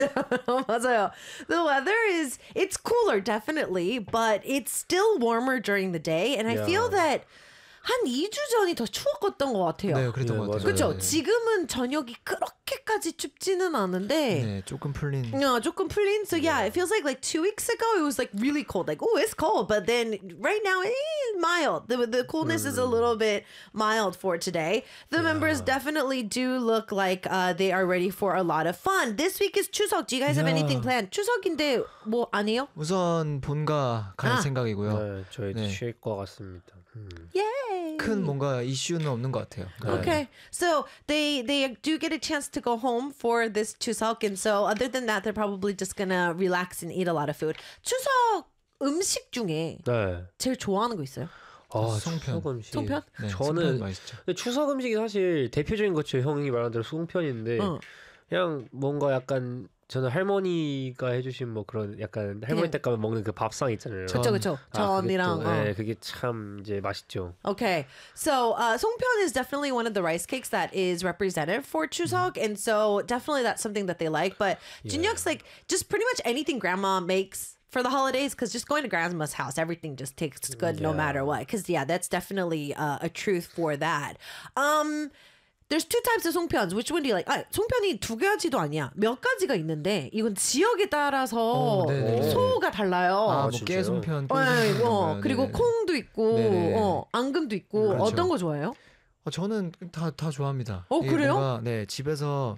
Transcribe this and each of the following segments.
맞아요. The weather it's cooler definitely, but it's still warmer during the day, and I feel that 한 2주 전이 더 추웠던 것 같아요. 네, 그랬던 것 같아요. 그렇죠. 네. 지금은 저녁이 그렇게까지 춥지는 않은데 네, 조금 풀린. 조금 풀린. So yeah, it feels like 2 weeks ago it was like really cold. Like, oh, it's cold, but then right now mild. The coolness is a little bit mild for today. The members definitely do look like they are ready for a lot of fun. This week is 추석. Do you guys have anything planned? 추석인데 뭐 아니에요? 우선 본가 갈 생각이고요. 네, 저희도 쉴 것 같습니다. Yay! 큰 뭔가 이슈는 없는 것 같아요. Okay, so they do get a chance to go home for this 추석, and so other than that, they're probably just gonna relax and eat a lot of food. 추석 음식 중에 네. 제일 좋아하는 거 있어요? 송편. 추석 음식. 송편? 네, 저는 송편 맛있죠. 근데 추석 음식이 사실 대표적인 것죠. 형이 말한 대로 송편인데 그냥 뭔가 약간 저는 할머니가 해주신 뭐 그런 약간 할머니 댁 가면 먹는 그 밥상 있잖아요. 그쵸. 전이랑. 네, 그게 참 이제 맛있죠. Okay, so 송편 is definitely one of the rice cakes that is represented for 추석, and so definitely that's something that they like. But 준혁's like just pretty much anything grandma makes for the holidays, because just going to grandma's house, everything just tastes good no matter what. Because that's definitely a truth for that. There's two types of 송편. Which one do you like? 송편이 두 가지도 아니야. 몇 가지가 있는데 이건 지역에 따라서 소가 달라요. 뭐 깨송편, 그리고 콩도 있고, 앙금도 있고. 그렇죠. 어떤 거 좋아해요? 저는 다 좋아합니다. 그래요? 뭔가, 네, 집에서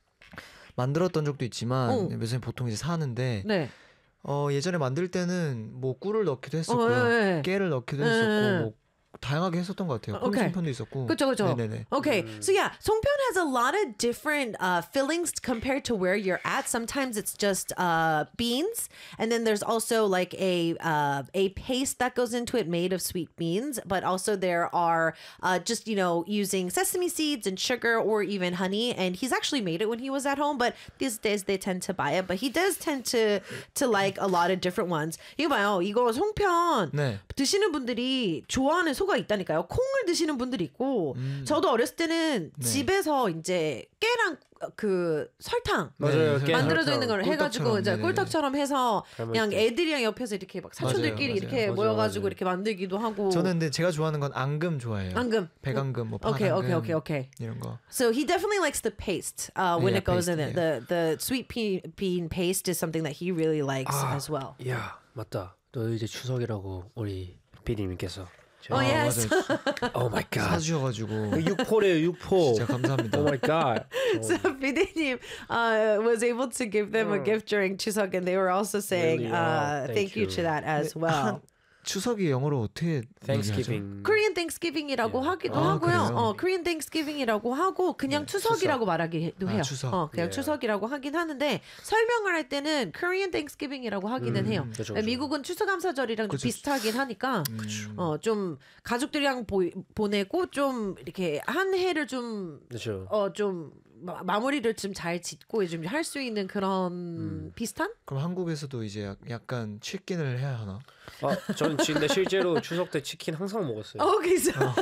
만들었던 적도 있지만 요새 보통 이제 사는데 예전에 만들 때는 뭐 꿀을 넣기도 했었고요, 깨를 넣기도 했었고. 뭐 다양하게 했었던 것 같아요. 송편도 있었고. 그렇죠. 네네네. Okay, so yeah, 송편 has a lot of different fillings compared to where you're at. Sometimes it's just beans, and then there's also like a paste that goes into it made of sweet beans. But also there are just using sesame seeds and sugar or even honey. And he's actually made it when he was at home, but these days they tend to buy it. But he does tend to like a lot of different ones. 이거 봐요, 이거 송편 드시는 분들이 좋아하는 소가 있다니까요. 콩을 드시는 분들이 있고, 저도 어렸을 때는 집에서 이제 깨랑 그 설탕 만들어져 있는 걸 해가지고 이제 꿀떡처럼 해서 그냥 애들이랑 옆에서 이렇게 막 사촌들끼리 이렇게 모여가지고 이렇게 만들기도 하고. 저는 근데 제가 좋아하는 건 앙금 좋아해요. 앙금, 백앙금, 뭐 파당금, okay. 이런 거. So he definitely likes the paste when it goes in it. The sweet bean paste is something that he really likes as well. 야, 맞다. 너 이제 추석이라고 우리 PD님께서. yes. Oh my god. 사주셔가지고. 육포래요, 육포. 진짜 감사합니다. Oh my god. So PD님 was able to give them a gift during 추석, and they were also saying really? thank you to that as well. 추석이 영어로 어떻게 Thanksgiving. Korean Thanksgiving이라고 하기도 하고요. Korean Thanksgiving이라고 하고 그냥 추석이라고 말하기도 해요. 추석. 그냥 추석이라고 하긴 하는데 설명을 할 때는 Korean Thanksgiving이라고 하기는 해요. 그렇죠. 미국은 추수감사절이랑 좀 비슷하긴 하니까 좀 가족들이랑 보내고 좀 이렇게 한 해를 좀 좀 마무리를 좀 잘 짓고 좀 할 수 있는 그런 비슷한? 그럼 한국에서도 이제 약간 치킨을 해야 하나? 저는 근데 실제로 추석 때 치킨 항상 먹었어요. Okay,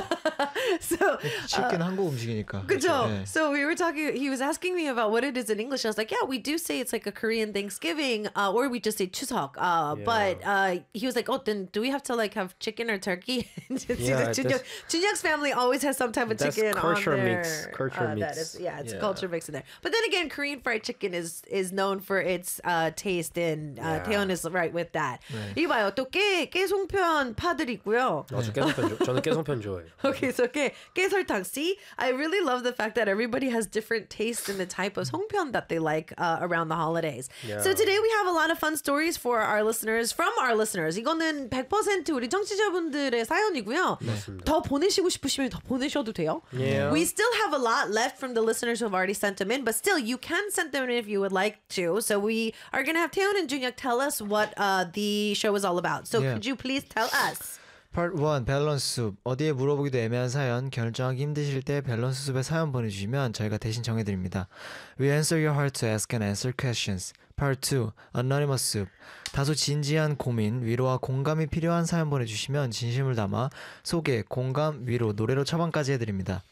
so 치킨 한국 음식이니까. 그죠? 네. So we were talking. He was asking me about what it is in English. I was like, yeah, we do say it's like a Korean Thanksgiving, or we just say 추석. But he was like, oh, then do we have to like have chicken or turkey? Junyoung's family always has some type of chicken on there. Culture mix. That is, it's a culture mix in there. But then again, Korean fried chicken is known for its taste, and Taeyeon is right with that. 이 봐요, 또 깨송편 파들이 있고요. 저는 깨송편 좋아해요. Okay, so 깨설탕. See, I really love the fact that everybody has different tastes in the type of 송편 that they like around the holidays. So today we have a lot of fun stories for our listeners, from our listeners. 이거는 100% 우리 청취자분들의 사연이고요. 더 보내시고 싶으시면 더 보내셔도 돼요. We still have a lot left from the listeners who have already sent them in, but still you can send them in if you would like to. So we are going to have Taeyeon and Junyoung tell us what the show is all about. So could you please tell us? Part 1, 밸런스 숲. 어디에 물어보기도 애매한 사연, 결정하기 힘드실 때 밸런스 숲에 사연 보내주시면 저희가 대신 정해드립니다. We answer your heart to ask and answer questions. Part 2, Anonymous 숲. 다소 진지한 고민, 위로와 공감이 필요한 사연 보내주시면 진심을 담아 소개, 공감, 위로, 노래로 처방까지 해드립니다.